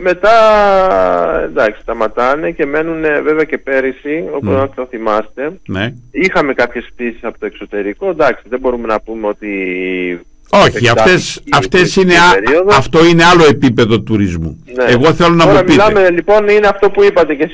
μετά εντάξει σταματάνε και μένουν βέβαια και πέρυσι, όπως να το θυμάστε. Ναι. Είχαμε κάποιες πτήσεις από το εξωτερικό, εντάξει δεν μπορούμε να πούμε ότι... Όχι, αυτές είναι, αυτό είναι άλλο επίπεδο τουρισμού. Ναι. Εγώ θέλω να Τώρα μου πείτε. μιλάμε λοιπόν, είναι αυτό που είπατε και